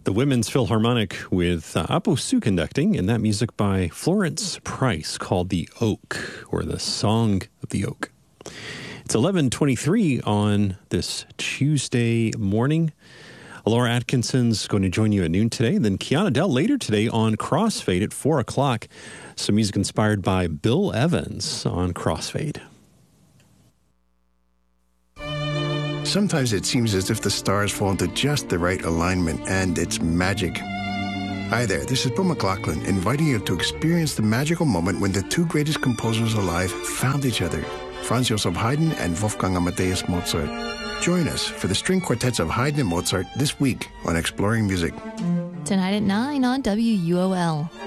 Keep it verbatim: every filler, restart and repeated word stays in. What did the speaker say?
The Women's Philharmonic with uh, Apo Su conducting, and that music by Florence Price called The Oak, or The Song of the Oak. It's eleven twenty-three on this Tuesday morning. Laura Atkinson's going to join you at noon today. Then Kiana Dell later today on Crossfade at four o'clock. Some music inspired by Bill Evans on Crossfade. Sometimes it seems as if the stars fall into just the right alignment, and it's magic. Hi there, this is Bill McLaughlin, inviting you to experience the magical moment when the two greatest composers alive found each other, Franz Joseph Haydn and Wolfgang Amadeus Mozart. Join us for the string quartets of Haydn and Mozart this week on Exploring Music. Tonight at nine on W U O L.